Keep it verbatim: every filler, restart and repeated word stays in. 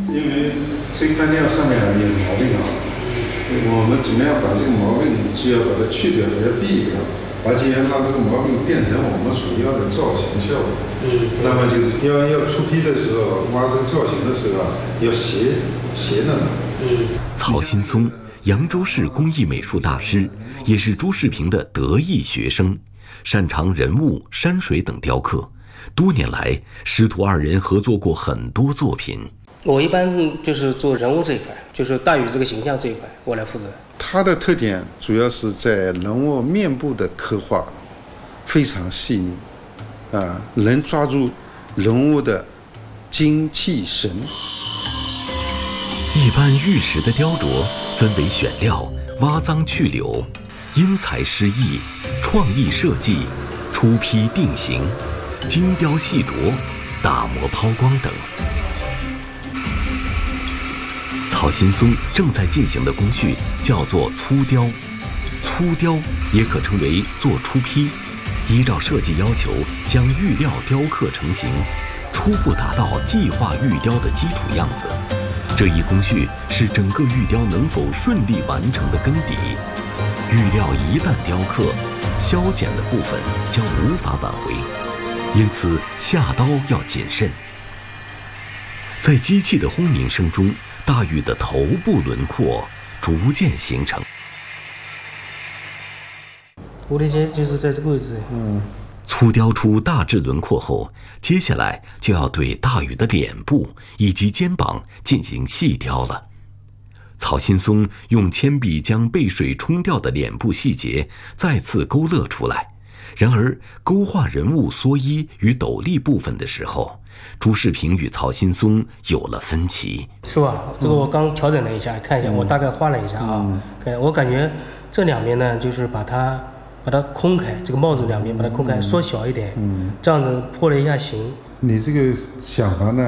因为这块料上面有毛病啊，我们怎么样把这个毛病既要把它去掉，还要避掉，而且要让这个毛病变成我们所要的造型效果。嗯，那么就是要要出坯的时候，挖这个造型的时候要斜斜着拿。嗯， 曹新松，扬州市工艺美术大师，也是朱世平的得意学生，擅长人物、山水等雕刻。多年来，师徒二人合作过很多作品。 我一般就是做人物这一块，就是大禹这个形象这一块，我来负责。 它的特点主要是在人物面部的刻画非常细腻，啊，能抓住人物的精气神。 一般玉石的雕琢分为选料、挖脏去柳、因材施艺、创意设计、出坯定型、精雕细琢、打磨抛光等。曹新松正在进行的工序叫做粗雕，粗雕也可称为做出坯，依照设计要求将玉料雕刻成型，初步达到计划玉雕的基础样子。这一工序是整个玉雕能否顺利完成的根底。玉料一旦雕刻，削减的部分将无法挽回，因此下刀要谨慎。在机器的轰鸣声中，大禹的头部轮廓逐渐形成。 蝴蝶结就是在这个位置。 嗯，粗雕出大致轮廓后，接下来就要对大禹的脸部以及肩膀进行细雕了。曹新松用铅笔将被水冲掉的脸部细节再次勾勒出来。然而，勾画人物蓑衣与斗笠部分的时候，朱世平与曹新松有了分歧。 是吧？这个我刚调整了一下，看一下，我大概画了一下啊。看，我感觉这两边呢，就是把它把它空开，这个帽子两边把它空开，缩小一点，这样子破了一下形。 你这个想法呢，